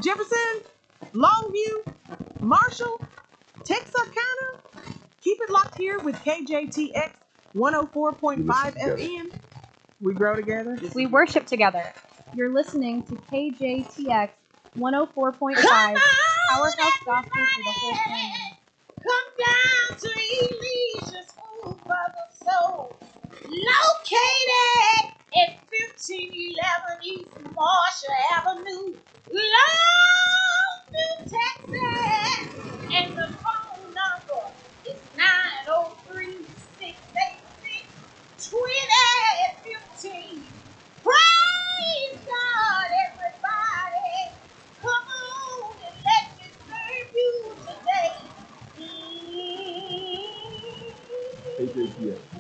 Jefferson, Longview, Marshall, Texarkana. Keep it locked here with KJTX 104.5 FM. We grow together. We worship together. You're listening to KJTX 104.5, Powerhouse Gospel for the whole family. Come down to Elisha's Food for the Soul, located at 1511 East Marshall Avenue, Longview, Texas. And the phone number is 903-686-2015. Praise God, everybody. Come on and let me serve you today. KJTX